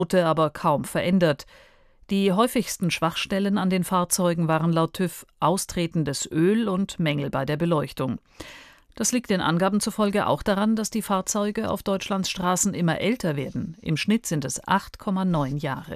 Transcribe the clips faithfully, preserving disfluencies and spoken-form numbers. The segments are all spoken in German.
aber kaum verändert. Die häufigsten Schwachstellen an den Fahrzeugen waren laut TÜV austretendes Öl und Mängel bei der Beleuchtung. Das liegt den Angaben zufolge auch daran, dass die Fahrzeuge auf Deutschlands Straßen immer älter werden. Im Schnitt sind es acht Komma neun Jahre.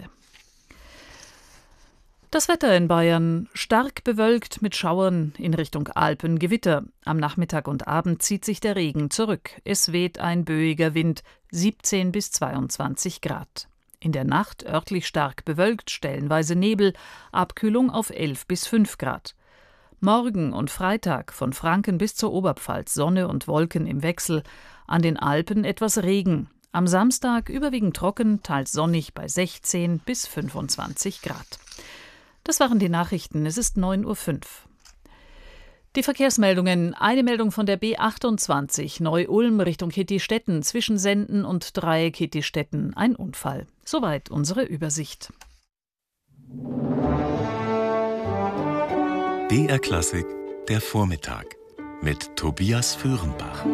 Das Wetter in Bayern: stark bewölkt mit Schauern, in Richtung Alpen Gewitter. Am Nachmittag und Abend zieht sich der Regen zurück. Es weht ein böiger Wind, siebzehn bis zweiundzwanzig Grad. In der Nacht örtlich stark bewölkt, stellenweise Nebel, Abkühlung auf elf bis fünf Grad. Morgen und Freitag von Franken bis zur Oberpfalz Sonne und Wolken im Wechsel, an den Alpen etwas Regen. Am Samstag überwiegend trocken, teils sonnig bei sechzehn bis fünfundzwanzig Grad. Das waren die Nachrichten. Es ist neun Uhr fünf. Die Verkehrsmeldungen. Eine Meldung von der B achtundzwanzig Neu-Ulm Richtung Kittistetten, zwischen Senden und Dreieck Kittistetten. Ein Unfall. Soweit unsere Übersicht. B R Klassik, der Vormittag mit Tobias Föhrenbach.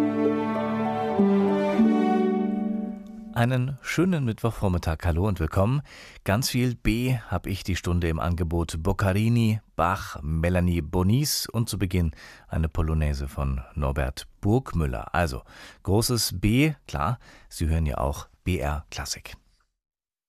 Einen schönen Mittwochvormittag, hallo und willkommen. Ganz viel B habe ich die Stunde im Angebot: Boccherini, Bach, Melanie Bonis und zu Beginn eine Polonaise von Norbert Burgmüller. Also großes B, klar, Sie hören ja auch B R Klassik.